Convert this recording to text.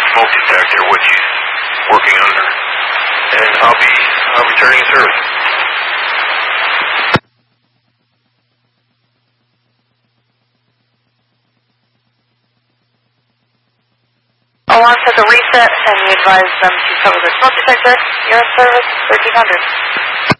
smoke detector, what she's working under, and I'll be returning service. Alarm says a reset, and we advise them to cover their smoke detector. You're in service, 1300.